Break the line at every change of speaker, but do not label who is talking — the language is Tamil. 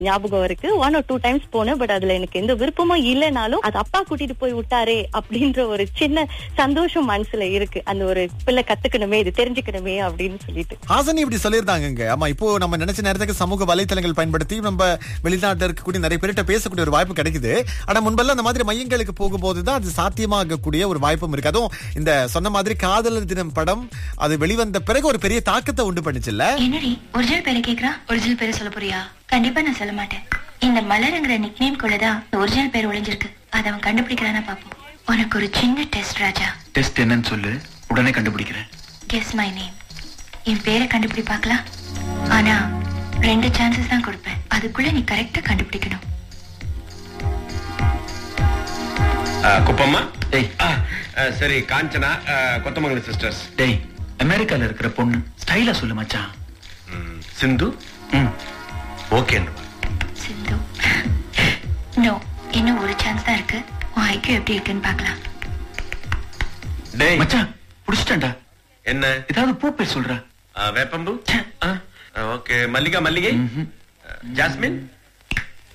ஞாபகம் இருக்கு. 1 or 2 டைம்ஸ் போனேன். பட் அதுல எனக்கு எந்த விருப்பமும் இல்லைனாலும் அது அப்பா கூட்டிட்டு போய் விட்டாரே அப்படின்ற ஒரு சின்ன சந்தோஷம் மனசுல இருக்கு. அந்த ஒரு பிள்ளை கத்துக்கணுமே, இது தெரிஞ்சுக்கணுமே அப்படின்னு சொல்லிட்டு.
ஹாசனி இப்படி சொல்லியிருந்தாங்க. ஆமா, இப்போ நம்ம நினைச்ச நேரத்துக்கு சமூக வலைத்தளங்கள் பயன்படுத்தி நம்ம வெளிநாட்டுல இருக்கக்கூடிய நிறைய பேர்கிட்ட பேசக்கூடிய ஒரு வாய்ப்பு கிடைக்குது. ஆனா முன்பெல்லாம் அந்த மாதிரி மையங்களுக்கு போகும்போதுதான் அது சாத்தியமாகக்கூடிய ஒரு வாய்ப்பும் இருக்கு. அதுவும் இந்த சொன்ன மாதிரி காதலர் தினம் படம் அது வெளிவந்த பிறகு ஒரு பெரிய தாக்கத்தை உண்டு பண்ணுச்சுல்ல.
என்னடி ஒரிஜினல் பேரை கேக்குறா? ஒரிஜினல் பேரை சொல்ல போறியா? கண்டிப்பா நான் சொல்ல மாட்டேன். இந்த மலருங்கிற நிக்நேம் குள்ளதான் ஒரிஜினல் பேர் ஒளிஞ்சிருக்கு. அதை அவன் கண்டுபிடிக்கிறானா பாப்போம். உனக்கு ஒரு சின்ன டெஸ்ட் ராஜா.
டெஸ்ட் என்னன்னு சொல்லு, உடனே கண்டுபிடிக்கிறேன்.
Guess my name. என் பேரை கண்டுபிடி பார்க்கலாம். ஆனா 2 சான்சஸ் தான் கொடுப்பேன். அதுக்குள்ள நீ கரெக்டா கண்டுபிடிக்கணும்.
குப்பம்மா.
டேய்.
சரி, காஞ்சனா, கொத்தமங்கலம் சிஸ்டர்ஸ்.
டேய், அமெரிக்கால இருக்கிற பொண்ணு ஸ்டைலா சொல்லு மச்சான்.
சிந்து. ஓகே.
சிந்து. நோ, இன்னும் ஒரு சான்ஸ் தான் இருக்கு. உன் ஐக்கியம் எப்படி இருக்குன்னு பார்க்கலாம்.
டேய்
மச்சான், புடிச்சிட்டேன்டா.
என்ன?
ஏதாவது பூ பேர் சொல்ற.
வேப்பம்பு. ஓகே. மல்லிகா, மல்லிகை, ஜாஸ்மின்.